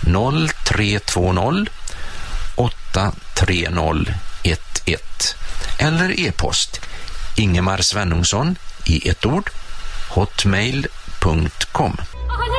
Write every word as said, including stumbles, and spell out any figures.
noll tre två noll åtta tre noll ett ett eller e-post Ingemar Svenungsson i ett ord hotmail punkt com.